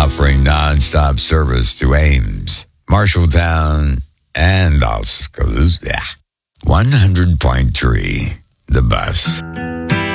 offering non-stop service to Ames, Marshalltown, and Oskaloosa. 100.3, The Bus.